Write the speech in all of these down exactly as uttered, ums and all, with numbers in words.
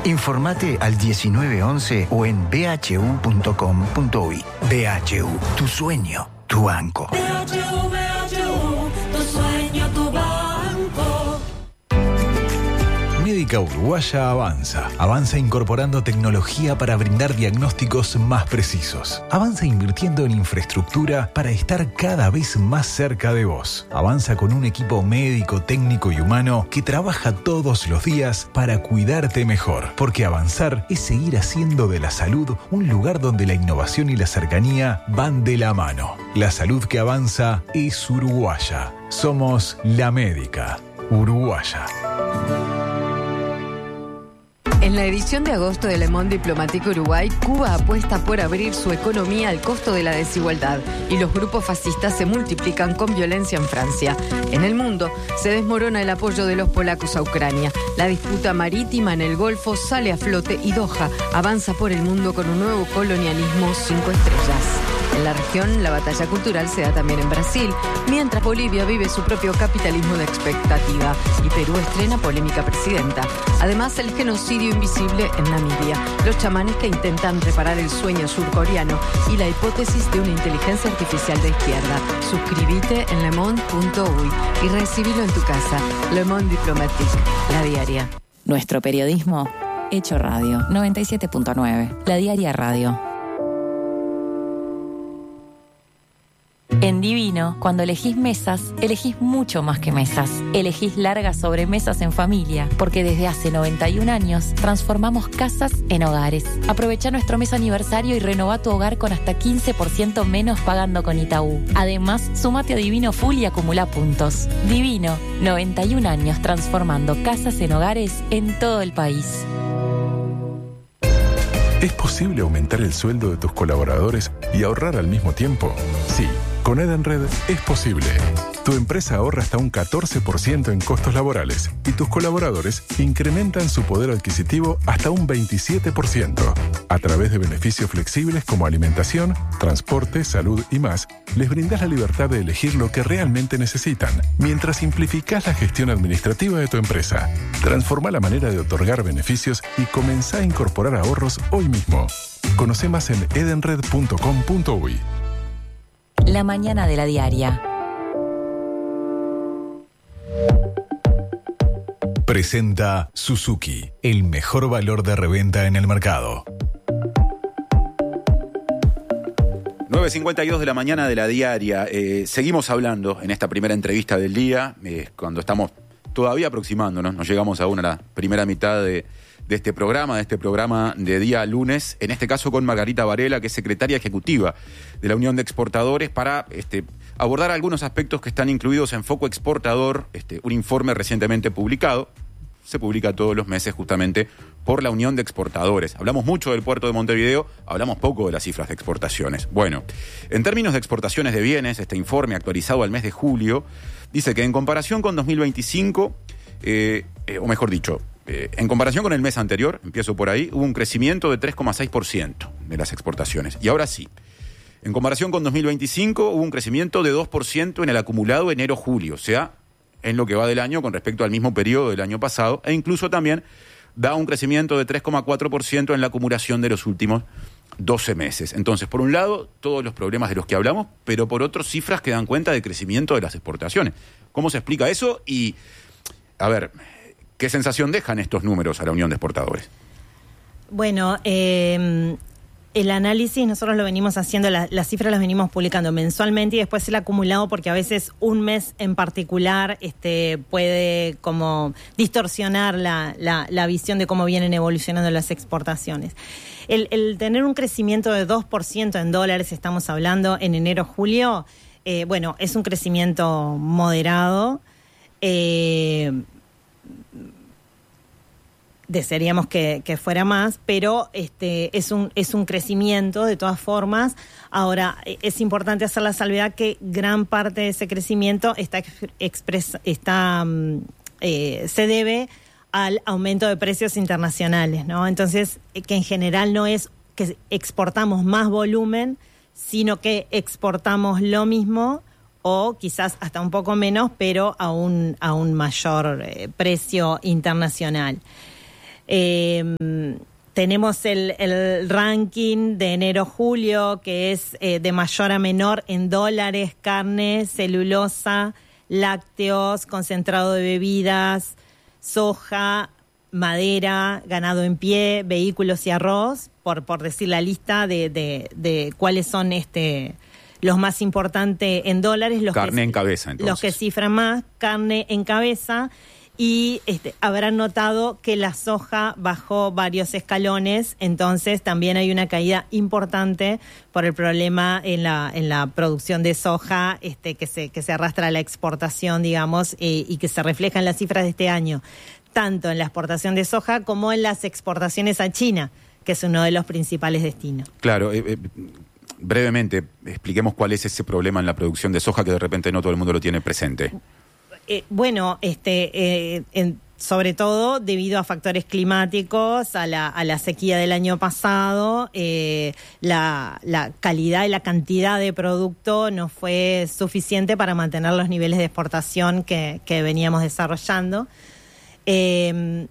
Informate al diecinueve once o en b h u punto com punto u y. B H U, tu sueño, tu banco. B H U, B H U, tu sueño, tu banco. Médica Uruguaya avanza. Avanza incorporando tecnología para brindar diagnósticos más precisos. Avanza invirtiendo en infraestructura para estar cada vez más cerca de vos. Avanza con un equipo médico, técnico y humano que trabaja todos los días para cuidarte mejor. Porque avanzar es seguir haciendo de la salud un lugar donde la innovación y la cercanía van de la mano. La salud que avanza es uruguaya. Somos la Médica Uruguaya. En la edición de agosto de Le Monde Diplomatique Uruguay, Cuba apuesta por abrir su economía al costo de la desigualdad y los grupos fascistas se multiplican con violencia en Francia. En el mundo se desmorona el apoyo de los polacos a Ucrania. La disputa marítima en el Golfo sale a flote y Doha avanza por el mundo con un nuevo colonialismo cinco estrellas. En la región, la batalla cultural se da también en Brasil, mientras Bolivia vive su propio capitalismo de expectativa y Perú estrena polémica presidenta. Además, el genocidio invisible en Namibia, los chamanes que intentan reparar el sueño surcoreano y la hipótesis de una inteligencia artificial de izquierda. Suscríbete en le monde punto u y y recibilo en tu casa. Le Monde Diplomatique, la diaria. Nuestro periodismo hecho radio. noventa y siete punto nueve, la diaria radio. En Divino, cuando elegís mesas, elegís mucho más que mesas. Elegís largas sobremesas en familia, porque desde hace noventa y un años transformamos casas en hogares. Aprovecha nuestro mes aniversario y renová tu hogar con hasta quince por ciento menos pagando con Itaú. Además, sumate a Divino Full y acumula puntos. Divino, noventa y un años transformando casas en hogares en todo el país. ¿Es posible aumentar el sueldo de tus colaboradores y ahorrar al mismo tiempo? Sí. Con Edenred es posible. Tu empresa ahorra hasta un catorce por ciento en costos laborales y tus colaboradores incrementan su poder adquisitivo hasta un veintisiete por ciento. A través de beneficios flexibles como alimentación, transporte, salud y más, les brindas la libertad de elegir lo que realmente necesitan, mientras simplificás la gestión administrativa de tu empresa. Transforma la manera de otorgar beneficios y comenzá a incorporar ahorros hoy mismo. Conoce más en edenred punto com punto u y. La mañana de la diaria. Presenta Suzuki, el mejor valor de reventa en el mercado. nueve cincuenta y dos de la mañana de la diaria. Eh, seguimos hablando en esta primera entrevista del día, eh, cuando estamos todavía aproximándonos, nos llegamos aún a la primera mitad de, de este programa, de este programa de día lunes, en este caso con Margarita Varela, que es secretaria ejecutiva de la Unión de Exportadores, para este, abordar algunos aspectos que están incluidos en Foco Exportador, este, un informe recientemente publicado, se publica todos los meses justamente por la Unión de Exportadores. Hablamos mucho del puerto de Montevideo, hablamos poco de las cifras de exportaciones. Bueno, en términos de exportaciones de bienes, este informe actualizado al mes de julio dice que en comparación con dos mil veinticinco, eh, eh, o mejor dicho, eh, en comparación con el mes anterior, empiezo por ahí, hubo un crecimiento de tres coma seis por ciento de las exportaciones. Y ahora sí, en comparación con dos mil veinticinco hubo un crecimiento de dos por ciento en el acumulado enero-julio, o sea, en lo que va del año con respecto al mismo periodo del año pasado, e incluso también da un crecimiento de tres coma cuatro por ciento en la acumulación de los últimos doce meses. Entonces, por un lado, todos los problemas de los que hablamos, pero por otro, cifras que dan cuenta de crecimiento de las exportaciones. ¿Cómo se explica eso? Y, a ver, ¿qué sensación dejan estos números a la Unión de Exportadores? Bueno, eh... el análisis nosotros lo venimos haciendo, la, las cifras las venimos publicando mensualmente y después el acumulado, porque a veces un mes en particular este, puede como distorsionar la, la, la visión de cómo vienen evolucionando las exportaciones. El, el tener un crecimiento de dos por ciento en dólares, estamos hablando en enero-julio, eh, bueno, es un crecimiento moderado. Eh, Desearíamos que, que fuera más, pero este es un es un crecimiento de todas formas. Ahora, es importante hacer la salvedad que gran parte de ese crecimiento está expres, está eh, se debe al aumento de precios internacionales, ¿no? Entonces, que en general no es que exportamos más volumen, sino que exportamos lo mismo o quizás hasta un poco menos, pero a un, a un mayor eh, precio internacional. Eh, tenemos el, el ranking de enero-julio, que es eh, de mayor a menor en dólares, carne, celulosa, lácteos, concentrado de bebidas, soja, madera, ganado en pie, vehículos y arroz, por, por decir la lista de, de, de cuáles son este los más importantes en dólares. Los carne que, en cabeza, entonces. Los que cifran más, carne en cabeza. Y este, habrán notado que la soja bajó varios escalones, entonces también hay una caída importante por el problema en la en la producción de soja, este, que se que se arrastra a la exportación, digamos, eh, y que se refleja en las cifras de este año, tanto en la exportación de soja como en las exportaciones a China, que es uno de los principales destinos. Claro, eh, eh, brevemente expliquemos cuál es ese problema en la producción de soja que de repente no todo el mundo lo tiene presente. Eh, bueno, este, eh, en, sobre todo debido a factores climáticos, a la, a la sequía del año pasado, eh, la, la calidad y la cantidad de producto no fue suficiente para mantener los niveles de exportación que, que veníamos desarrollando. Eh,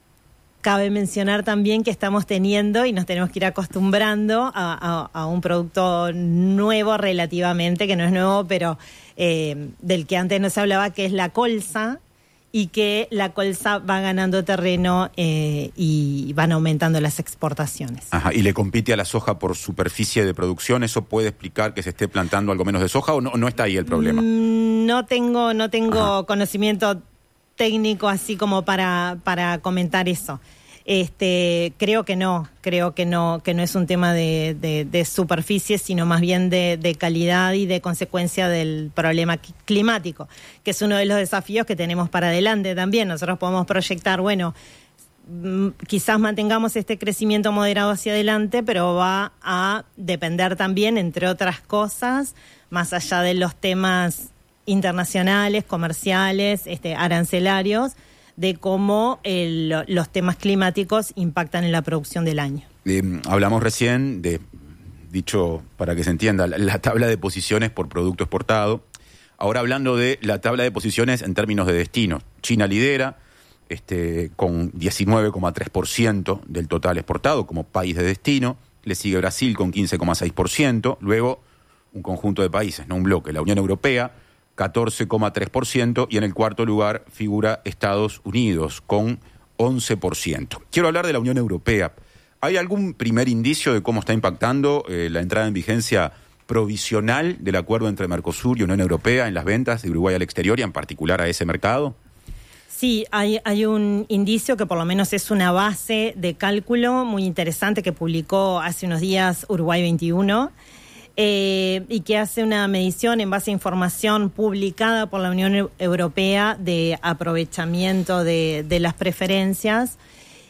Cabe mencionar también que estamos teniendo y nos tenemos que ir acostumbrando a, a, a un producto nuevo relativamente, que no es nuevo, pero eh, del que antes no se hablaba, que es la colza, y que la colza va ganando terreno eh, y van aumentando las exportaciones. Ajá, ¿y le compite a la soja por superficie de producción? ¿Eso puede explicar que se esté plantando algo menos de soja o no, no está ahí el problema? Mm, no tengo, no tengo Ajá. conocimiento técnico así como para, para comentar eso. Este, creo que no, creo que no, que no es un tema de, de, de superficie, sino más bien de, de calidad y de consecuencia del problema climático, que es uno de los desafíos que tenemos para adelante también. Nosotros podemos proyectar, bueno, quizás mantengamos este crecimiento moderado hacia adelante, pero va a depender también, entre otras cosas, más allá de los temas internacionales, comerciales, este, arancelarios, de cómo el, los temas climáticos impactan en la producción del año. Eh, hablamos recién de, dicho para que se entienda, la, la tabla de posiciones por producto exportado. Ahora hablando de la tabla de posiciones en términos de destino. China lidera este, con diecinueve coma tres por ciento del total exportado como país de destino. Le sigue Brasil con quince coma seis por ciento. Luego un conjunto de países, no un bloque. La Unión Europea, catorce coma tres por ciento, y en el cuarto lugar figura Estados Unidos con once por ciento. Quiero hablar de la Unión Europea. ¿Hay algún primer indicio de cómo está impactando eh, la entrada en vigencia provisional del acuerdo entre Mercosur y Unión Europea en las ventas de Uruguay al exterior y en particular a ese mercado? Sí, hay, hay un indicio que por lo menos es una base de cálculo muy interesante que publicó hace unos días Uruguay veintiuno. Eh, y que hace una medición en base a información publicada por la Unión Europea de aprovechamiento de, de las preferencias,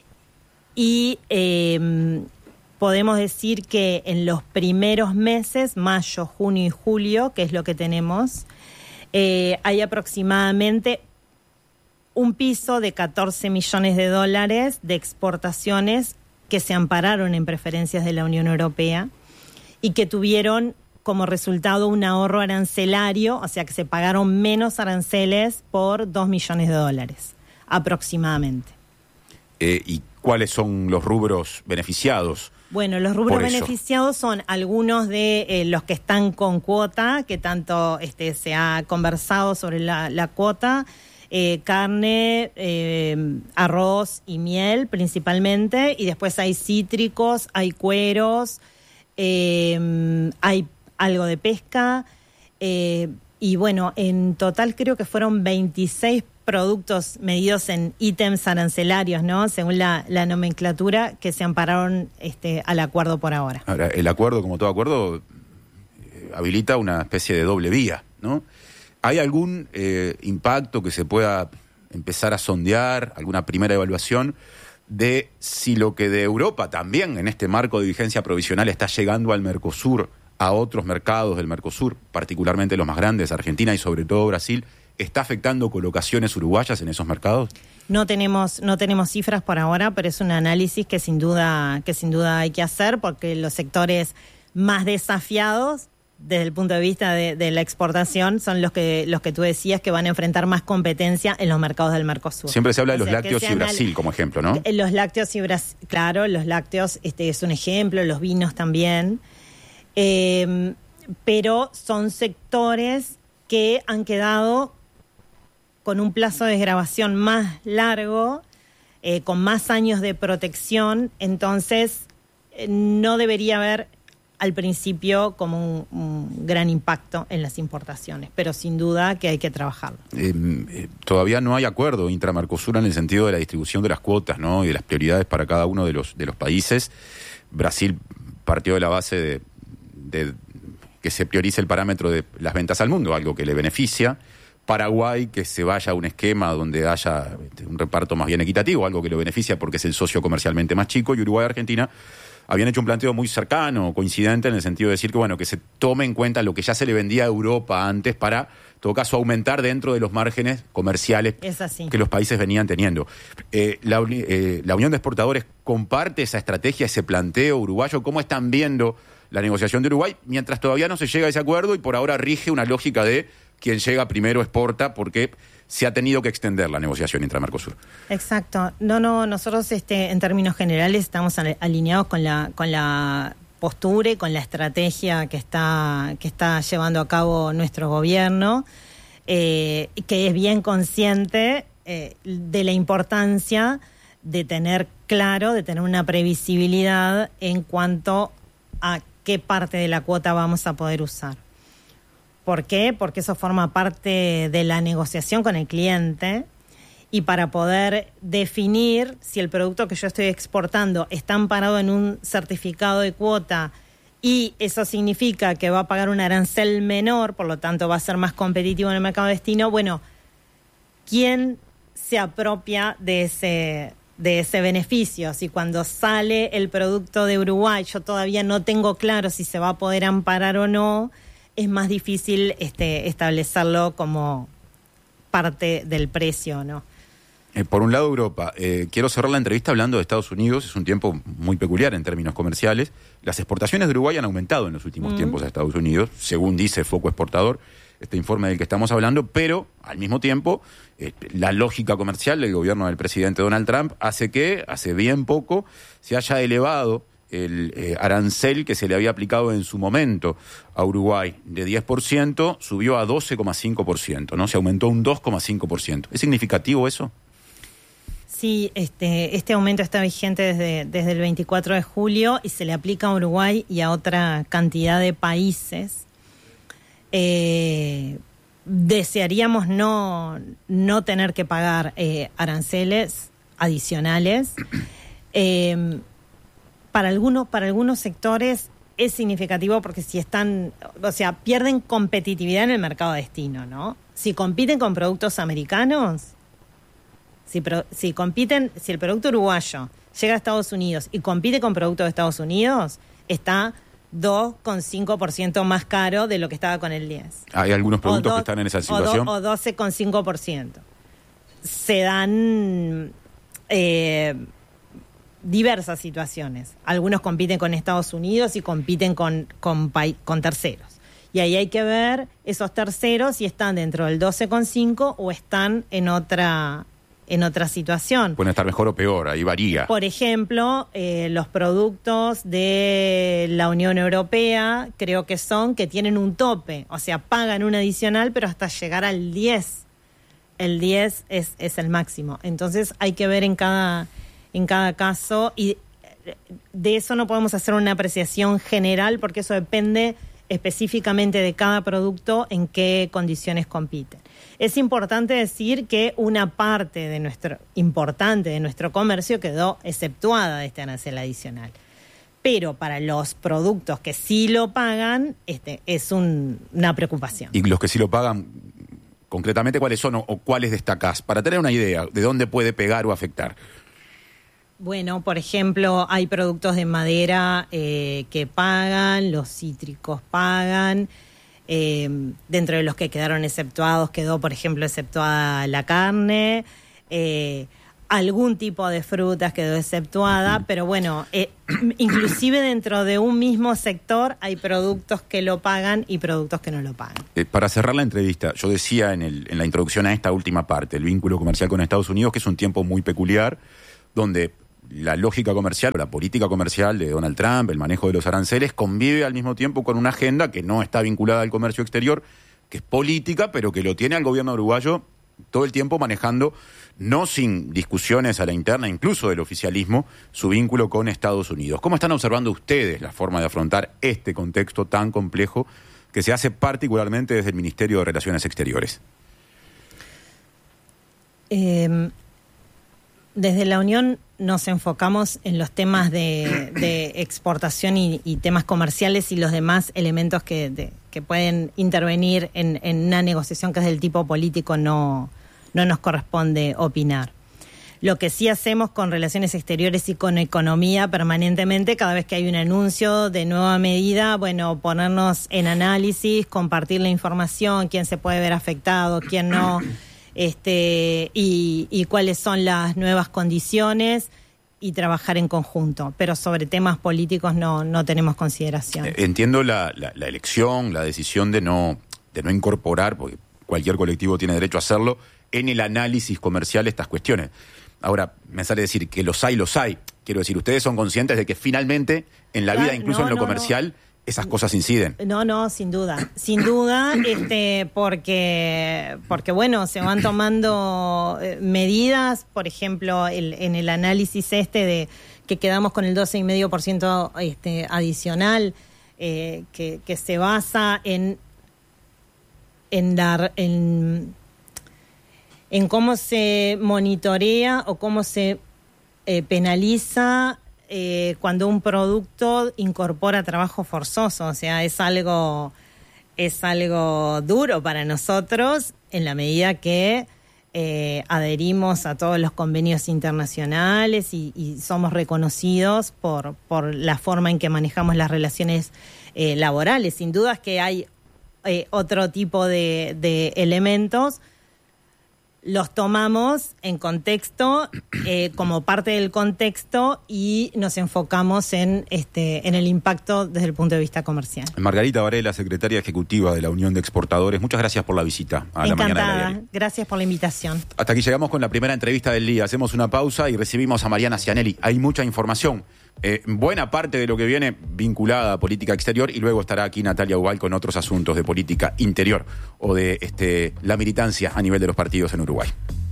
y eh, podemos decir que en los primeros meses, mayo, junio y julio, que es lo que tenemos, eh, hay aproximadamente un piso de catorce millones de dólares de exportaciones que se ampararon en preferencias de la Unión Europea y que tuvieron como resultado un ahorro arancelario, o sea que se pagaron menos aranceles por dos millones de dólares, aproximadamente. Eh, ¿Y cuáles son los rubros beneficiados? Bueno, los rubros beneficiados son algunos de eh, los que están con cuota, que tanto este, se ha conversado sobre la, la cuota, eh, carne, eh, arroz y miel principalmente, y después hay cítricos, hay cueros, Eh, hay algo de pesca, eh, y bueno, en total creo que fueron veintiséis productos medidos en ítems arancelarios, ¿no? Según la, la nomenclatura, que se ampararon este, al acuerdo por ahora. Ahora, el acuerdo, como todo acuerdo, eh, habilita una especie de doble vía, ¿no? ¿Hay algún eh, impacto que se pueda empezar a sondear, alguna primera evaluación de si lo que de Europa también en este marco de vigencia provisional está llegando al Mercosur, a otros mercados del Mercosur, particularmente los más grandes, Argentina y sobre todo Brasil, está afectando colocaciones uruguayas en esos mercados? No tenemos no tenemos cifras por ahora, pero es un análisis que sin duda que sin duda hay que hacer, porque los sectores más desafiados desde el punto de vista de, de la exportación, son los que los que tú decías que van a enfrentar más competencia en los mercados del Mercosur. Siempre se habla de O los sea, lácteos que y sean Brasil al- como ejemplo, ¿no? Los lácteos y Brasil, claro, los lácteos este es un ejemplo, los vinos también. Eh, pero son sectores que han quedado con un plazo de desgravación más largo, eh, con más años de protección, entonces eh, no debería haber al principio como un, un gran impacto en las importaciones, pero sin duda que hay que trabajarlo. Eh, eh, todavía no hay acuerdo intra-Mercosur en el sentido de la distribución de las cuotas, ¿no? Y de las prioridades para cada uno de los de los países. Brasil partió de la base de, de que se priorice el parámetro de las ventas al mundo, algo que le beneficia. Paraguay, que se vaya a un esquema donde haya este, un reparto más bien equitativo, algo que lo beneficia porque es el socio comercialmente más chico. Y Uruguay y Argentina habían hecho un planteo muy cercano, coincidente, en el sentido de decir que, bueno, que se tome en cuenta lo que ya se le vendía a Europa antes para, en todo caso, aumentar dentro de los márgenes comerciales Es así. que los países venían teniendo. Eh, la, uni- eh, la Unión de Exportadores comparte esa estrategia, ese planteo uruguayo. ¿Cómo están viendo la negociación de Uruguay? Mientras todavía no se llega a ese acuerdo y por ahora rige una lógica de quien llega primero exporta, porque se ha tenido que extender la negociación intra-Mercosur. Exacto. No, no, nosotros este, en términos generales estamos al- alineados con la, con la postura y con la estrategia que está, que está llevando a cabo nuestro gobierno, eh, que es bien consciente eh, de la importancia de tener claro, de tener una previsibilidad en cuanto a qué parte de la cuota vamos a poder usar. ¿Por qué? Porque eso forma parte de la negociación con el cliente y para poder definir si el producto que yo estoy exportando está amparado en un certificado de cuota y eso significa que va a pagar un arancel menor, por lo tanto va a ser más competitivo en el mercado destino, bueno, ¿quién se apropia de ese, de ese beneficio? Si cuando sale el producto de Uruguay yo todavía no tengo claro si se va a poder amparar o no, es más difícil este, establecerlo como parte del precio, ¿no? Eh, por un lado, Europa. Eh, quiero cerrar la entrevista hablando de Estados Unidos. Es un tiempo muy peculiar en términos comerciales. Las exportaciones de Uruguay han aumentado en los últimos Mm. tiempos a Estados Unidos, según dice Foco Exportador, este informe del que estamos hablando, pero al mismo tiempo eh, la lógica comercial del gobierno del presidente Donald Trump hace que, hace bien poco, se haya elevado el eh, arancel que se le había aplicado en su momento a Uruguay de diez por ciento, subió a doce coma cinco por ciento, ¿no? Se aumentó un dos coma cinco por ciento. ¿Es significativo eso? Sí, este, este aumento está vigente desde, desde el veinticuatro de julio y se le aplica a Uruguay y a otra cantidad de países. Eh, desearíamos no, no tener que pagar eh, aranceles adicionales. Eh, para algunos, para algunos sectores es significativo porque si están, o sea, pierden competitividad en el mercado destino, ¿no? Si compiten con productos americanos, si, pro, si compiten, si el producto uruguayo llega a Estados Unidos y compite con productos de Estados Unidos, está dos coma cinco por ciento más caro de lo que estaba con el diez. Hay algunos productos O do- que están en esa o do- situación. O doce coma cinco por ciento. Se dan eh, diversas situaciones. Algunos compiten con Estados Unidos y compiten con, con, pai- con terceros. Y ahí hay que ver esos terceros si están dentro del doce coma cinco o están en otra, en otra situación. Pueden estar mejor o peor, ahí varía. Por ejemplo, eh, los productos de la Unión Europea creo que son que tienen un tope, o sea, pagan un adicional, pero hasta llegar al diez. El diez es, es el máximo. Entonces hay que ver en cada, en cada caso y de eso no podemos hacer una apreciación general porque eso depende específicamente de cada producto en qué condiciones compiten. Es importante decir que una parte de nuestro importante de nuestro comercio quedó exceptuada de este arancel adicional. Pero para los productos que sí lo pagan, este es un, una preocupación. Y los que sí lo pagan, concretamente, ¿cuáles son o, o cuáles destacás? Para tener una idea de dónde puede pegar o afectar. Bueno, por ejemplo, hay productos de madera eh, que pagan, los cítricos pagan. Eh, dentro de los que quedaron exceptuados quedó, por ejemplo, exceptuada la carne. Eh, algún tipo de frutas quedó exceptuada, pero bueno, eh, inclusive dentro de un mismo sector hay productos que lo pagan y productos que no lo pagan. Eh, para cerrar la entrevista, yo decía en, el, en la introducción a esta última parte, el vínculo comercial con Estados Unidos, que es un tiempo muy peculiar, donde la lógica comercial, la política comercial de Donald Trump, el manejo de los aranceles, convive al mismo tiempo con una agenda que no está vinculada al comercio exterior, que es política, pero que lo tiene al gobierno uruguayo todo el tiempo manejando, no sin discusiones a la interna, incluso del oficialismo, su vínculo con Estados Unidos. ¿Cómo están observando ustedes la forma de afrontar este contexto tan complejo que se hace particularmente desde el Ministerio de Relaciones Exteriores? Eh, desde la Unión nos enfocamos en los temas de, de exportación y, y temas comerciales y los demás elementos que, de, que pueden intervenir en, en una negociación que es del tipo político no, no nos corresponde opinar. Lo que sí hacemos con relaciones exteriores y con economía permanentemente, cada vez que hay un anuncio de nueva medida, bueno, ponernos en análisis, compartir la información, quién se puede ver afectado, quién no, este, y, y cuáles son las nuevas condiciones y trabajar en conjunto. Pero sobre temas políticos no, no tenemos consideración. Entiendo la, la, la elección, la decisión de no, de no incorporar, porque cualquier colectivo tiene derecho a hacerlo, en el análisis comercial estas cuestiones. Ahora, me sale decir que los hay, los hay. Quiero decir, ustedes son conscientes de que finalmente en la Claro, vida, incluso no, en lo no, comercial, no. esas cosas inciden. No, no, sin duda. Sin duda, este, porque, porque bueno, se van tomando eh, medidas, por ejemplo, el, en el análisis este de que quedamos con el doce coma cinco por ciento este, adicional, eh, que, que se basa en, en dar, en, en cómo se monitorea o cómo se eh, penaliza Eh, cuando un producto incorpora trabajo forzoso. O sea, es algo es algo duro para nosotros en la medida que eh, adherimos a todos los convenios internacionales y, y somos reconocidos por, por la forma en que manejamos las relaciones eh, laborales. Sin duda es que hay eh, otro tipo de, de elementos. Los tomamos en contexto, eh, como parte del contexto, y nos enfocamos en este en el impacto desde el punto de vista comercial. Margarita Varela, secretaria ejecutiva de la Unión de Exportadores, muchas gracias por la visita a la mañana de la diaria. Gracias por la invitación. Hasta aquí llegamos con la primera entrevista del día. Hacemos una pausa y recibimos a Mariana Cianelli. Hay mucha información. Eh, buena parte de lo que viene vinculada a política exterior, y luego estará aquí Natalia Ubal con otros asuntos de política interior o de este, la militancia a nivel de los partidos en Uruguay.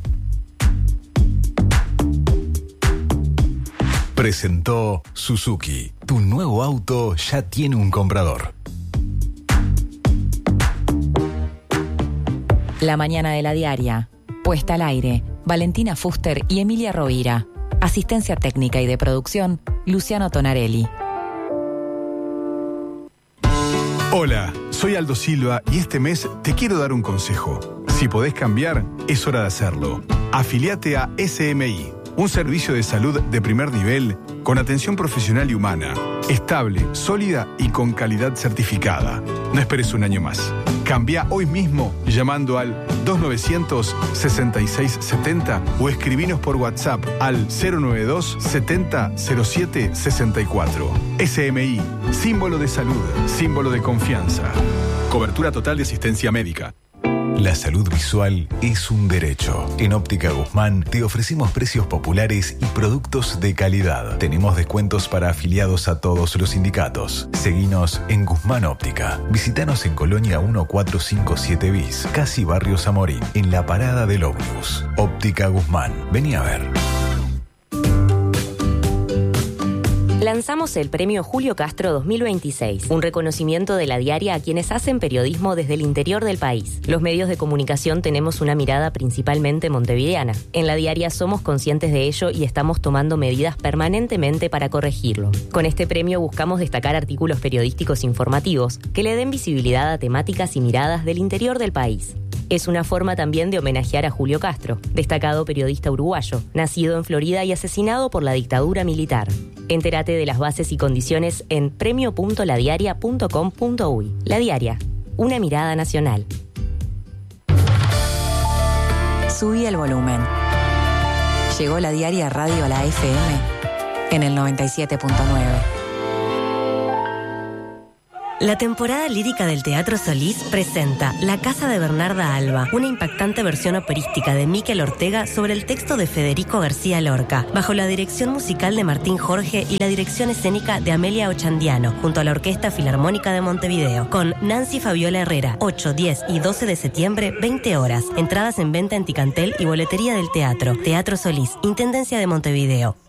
Presentó Suzuki. Tu nuevo auto ya tiene un comprador. La mañana de la diaria. Puesta al aire. Valentina Fuster y Emilia Rovira. Asistencia técnica y de producción, Luciano Tonarelli. Hola, soy Aldo Silva y este mes te quiero dar un consejo. Si podés cambiar, es hora de hacerlo. Afiliate a S M I, un servicio de salud de primer nivel con atención profesional y humana, estable, sólida y con calidad certificada. No esperes un año más. Cambia hoy mismo llamando al dos nueve cero cero, seis seis siete cero o escribinos por WhatsApp al cero nueve dos, setenta, cero siete, sesenta y cuatro. S M I, símbolo de salud, símbolo de confianza. Cobertura total de asistencia médica. La salud visual es un derecho. En Óptica Guzmán te ofrecemos precios populares y productos de calidad. Tenemos descuentos para afiliados a todos los sindicatos. Seguinos en Guzmán Óptica. Visítanos en Colonia mil cuatrocientos cincuenta y siete bis, casi Barrio Zamorín, en la parada del ómnibus. Óptica Guzmán. Vení a ver. Lanzamos el premio Julio Castro dos mil veintiséis, un reconocimiento de la diaria a quienes hacen periodismo desde el interior del país. Los medios de comunicación tenemos una mirada principalmente montevideana. En la diaria somos conscientes de ello y estamos tomando medidas permanentemente para corregirlo. Con este premio buscamos destacar artículos periodísticos informativos que le den visibilidad a temáticas y miradas del interior del país. Es una forma también de homenajear a Julio Castro, destacado periodista uruguayo, nacido en Florida y asesinado por la dictadura militar. Entérate de las bases y condiciones en premio punto la diaria punto com punto uy. La Diaria, una mirada nacional. Subí el volumen. Llegó la diaria radio a la F M en el noventa y siete punto nueve. La temporada lírica del Teatro Solís presenta La Casa de Bernarda Alba, una impactante versión operística de Miquel Ortega sobre el texto de Federico García Lorca, bajo la dirección musical de Martín Jorge y la dirección escénica de Amelia Ochandiano, junto a la Orquesta Filarmónica de Montevideo, con Nancy Fabiola Herrera, ocho, diez y doce de septiembre, veinte horas. Entradas en venta en Ticantel y boletería del teatro. Teatro Solís, Intendencia de Montevideo.